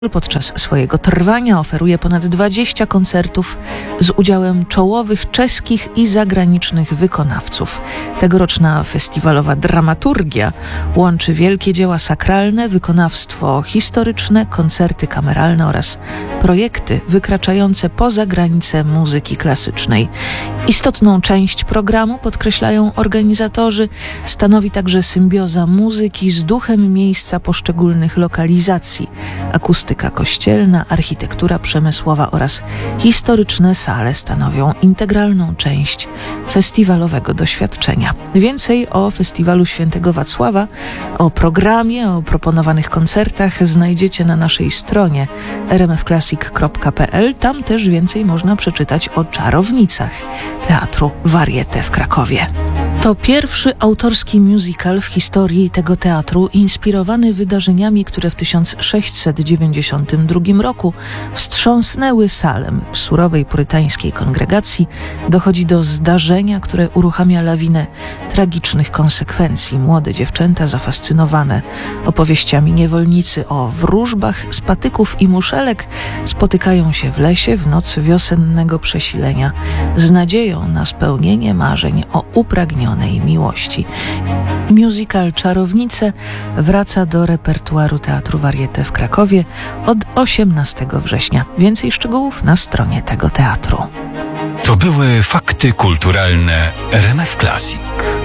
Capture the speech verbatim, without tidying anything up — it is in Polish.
Podczas swojego trwania oferuje ponad dwadzieścia koncertów z udziałem czołowych czeskich i zagranicznych wykonawców. Tegoroczna festiwalowa dramaturgia łączy wielkie dzieła sakralne, wykonawstwo historyczne, koncerty kameralne oraz projekty wykraczające poza granice muzyki klasycznej. Istotną część programu, podkreślają organizatorzy, stanowi także symbioza muzyki z duchem miejsca poszczególnych lokalizacji, akustyka kościelna, architektura przemysłowa oraz historyczne sale stanowią integralną część festiwalowego doświadczenia. Więcej o Festiwalu Świętego Wacława, o programie, o proponowanych koncertach znajdziecie na naszej stronie r m f classic kropka p l. Tam też więcej można przeczytać o czarownicach Teatru Varieté w Krakowie. To pierwszy autorski musical w historii tego teatru, inspirowany wydarzeniami, które w tysiąc sześćset dziewięćdziesiątym drugim roku wstrząsnęły Salem. W surowej purytańskiej kongregacji dochodzi do zdarzenia, które uruchamia lawinę tragicznych konsekwencji. Młode dziewczęta zafascynowane opowieściami niewolnicy o wróżbach z patyków i muszelek spotykają się w lesie w noc wiosennego przesilenia z nadzieją na spełnienie marzeń o upragnionej miłości. Musical Czarownice wraca do repertuaru Teatru Varieté w Krakowie od osiemnastego września. Więcej szczegółów na stronie tego teatru. To były fakty kulturalne R M F Classic.